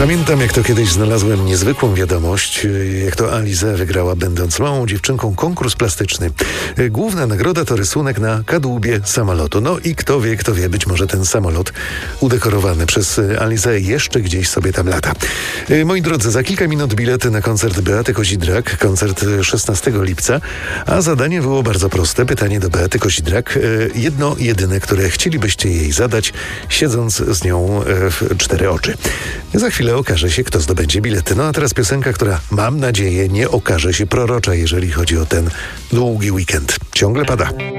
Pamiętam, jak to kiedyś znalazłem niezwykłą wiadomość, jak to Aliza wygrała, będąc małą dziewczynką, konkurs plastyczny. Główna nagroda to rysunek na kadłubie samolotu. No i kto wie, być może ten samolot udekorowany przez Alizę jeszcze gdzieś sobie tam lata. Moi drodzy, za kilka minut bilety na koncert Beaty Kozidrak, koncert 16 lipca, a zadanie było bardzo proste. Pytanie do Beaty Kozidrak, jedno jedyne, które chcielibyście jej zadać, siedząc z nią w cztery oczy. Za chwilę okaże się, kto zdobędzie bilety. No a teraz piosenka, która, mam nadzieję, nie okaże się prorocza, jeżeli chodzi o ten długi weekend. Ciągle pada.